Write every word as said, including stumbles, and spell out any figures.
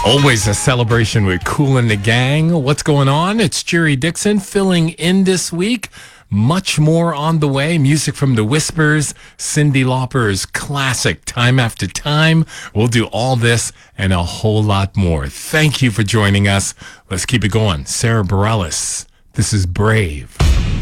Always a celebration with Kool and the Gang. What's going on? It's Jerry Dixon filling in this week. Much more on the way. Music from The Whispers, Cyndi Lauper's classic Time After Time. We'll do all this and a whole lot more. Thank you for joining us. Let's keep it going. Sara Bareilles, this is Brave.